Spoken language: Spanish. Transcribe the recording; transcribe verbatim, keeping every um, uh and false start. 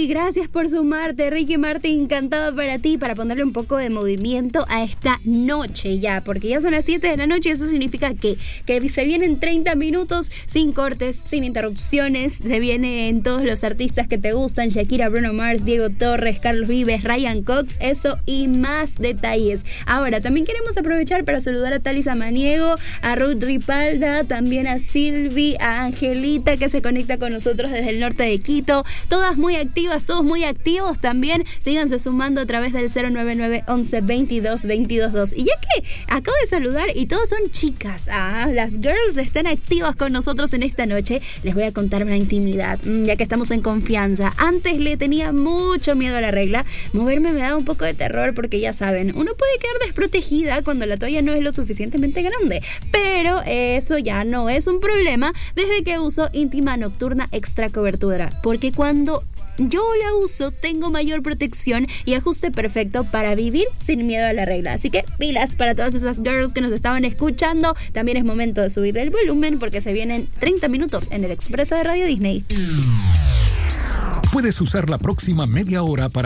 Ricky, gracias por sumarte. Ricky Martin, cantado para ti, para ponerle un poco de movimiento a esta noche ya, porque ya son las siete de la noche y eso significa que, que se vienen treinta minutos sin cortes, sin interrupciones. Se vienen todos los artistas que te gustan: Shakira, Bruno Mars, Diego Torres, Carlos Vives, Ryan Cox, eso y más detalles. Ahora, también queremos aprovechar para saludar a Talis Amaniego, a Ruth Ripalda, también a Silvi, a Angelita, que se conecta con nosotros desde el norte de Quito. Todas muy activas, todos muy activos también. Síganse sumando a través del cero nueve nueve once veintidós veintidós dos. Y ya que acabo de saludar y todos son chicas, ah, las girls están activas con nosotros en esta noche, les voy a contar una intimidad, ya que estamos en confianza. Antes le tenía mucho miedo a la regla. Moverme me da un poco de terror porque ya saben, uno puede quedar desprotegida cuando la toalla no es lo suficientemente grande. Pero eso ya no es un problema desde que uso Íntima Nocturna Extra Cobertura. Porque cuando yo la uso, tengo mayor protección y ajuste perfecto para vivir sin miedo a la regla. Así que pilas para todas esas girls que nos estaban escuchando. También es momento de subirle el volumen porque se vienen treinta minutos en el Expreso de Radio Disney. Puedes usar la próxima media hora para